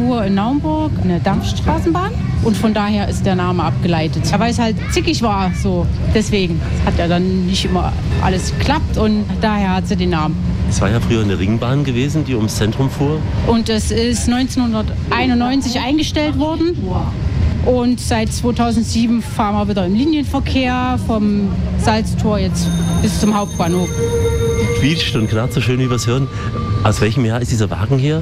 fuhr in Naumburg eine Dampfstraßenbahn und von daher ist der Name abgeleitet. Ja, weil es halt zickig war, so deswegen hat ja dann nicht immer alles geklappt und daher hat sie den Namen. Es war ja früher eine Ringbahn gewesen, die ums Zentrum fuhr. Und es ist 1991 eingestellt worden. Und seit 2007 fahren wir wieder im Linienverkehr vom Salztor jetzt bis zum Hauptbahnhof. Quietscht und knarrt so schön, wie wir es hören. Aus welchem Jahr ist dieser Wagen hier?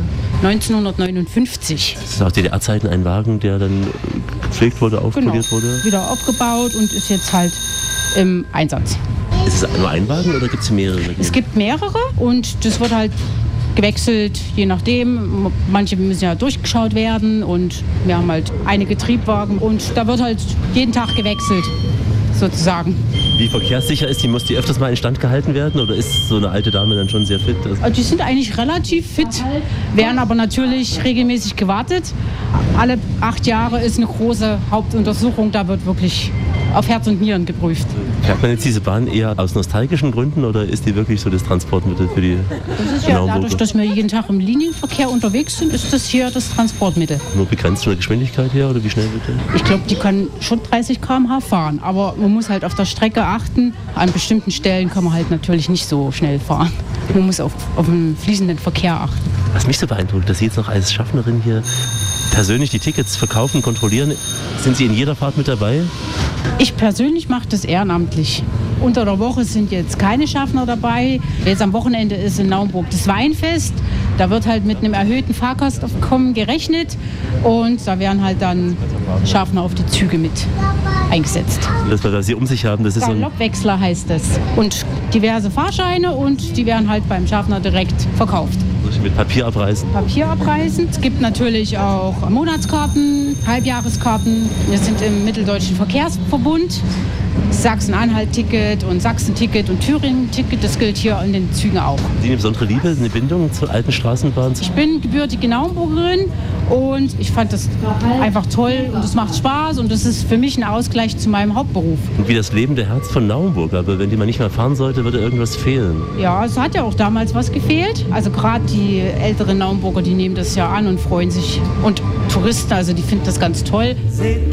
1959. Das ist aus DDR-Zeiten ein Wagen, der dann gepflegt wurde, aufpoliert wurde? Wieder aufgebaut und ist jetzt halt im Einsatz. Ist es nur ein Wagen oder gibt es mehrere? Es gibt mehrere und das wird halt gewechselt, je nachdem. Manche müssen ja durchgeschaut werden und wir haben halt einige Triebwagen und da wird halt jeden Tag gewechselt, sozusagen. Wie verkehrssicher ist die? Muss die öfters mal instand gehalten werden oder ist so eine alte Dame dann schon sehr fit? Also die sind eigentlich relativ fit, werden aber natürlich regelmäßig gewartet. Alle 8 Jahre ist eine große Hauptuntersuchung, da wird wirklich auf Herz und Nieren geprüft. Fährt man jetzt diese Bahn eher aus nostalgischen Gründen oder ist die wirklich so das Transportmittel für die Das ist ja dadurch, dass wir jeden Tag im Linienverkehr unterwegs sind, ist das hier das Transportmittel. Nur begrenzt von der Geschwindigkeit her oder wie schnell wird der? Ich glaube, die kann schon 30 km/h fahren, aber man muss halt auf der Strecke achten. An bestimmten Stellen kann man halt natürlich nicht so schnell fahren. Man muss auf den fließenden Verkehr achten. Was mich so beeindruckt, dass Sie jetzt noch als Schaffnerin hier persönlich die Tickets verkaufen, kontrollieren. Sind Sie in jeder Fahrt mit dabei? Ich persönlich mache das ehrenamtlich. Unter der Woche sind jetzt keine Schaffner dabei. Jetzt am Wochenende ist in Naumburg das Weinfest. Da wird halt mit einem erhöhten Fahrgastaufkommen gerechnet und da werden halt dann Schaffner auf die Züge mit eingesetzt. Das, was Sie um sich haben, das ist so ein Galoppwechsler heißt es. Und diverse Fahrscheine und die werden halt beim Schaffner direkt verkauft. mit Papier abreißen. Papier abreißen. Es gibt natürlich auch Monatskarten, Halbjahreskarten. Wir sind im Mitteldeutschen Verkehrsverbund. Sachsen-Anhalt-Ticket und Sachsen-Ticket und Thüringen-Ticket, das gilt hier in den Zügen auch. Sie eine besondere Liebe, eine Bindung zur alten Straßenbahn? Ich bin gebürtige Naumburgerin und ich fand das einfach toll und es macht Spaß und es ist für mich ein Ausgleich zu meinem Hauptberuf. Und wie das lebende Herz von Naumburg, aber wenn die mal nicht mehr fahren sollte, würde irgendwas fehlen. Ja, es hat ja auch damals was gefehlt. Also gerade die älteren Naumburger, die nehmen das ja an und freuen sich. Und Touristen, also die finden das ganz toll.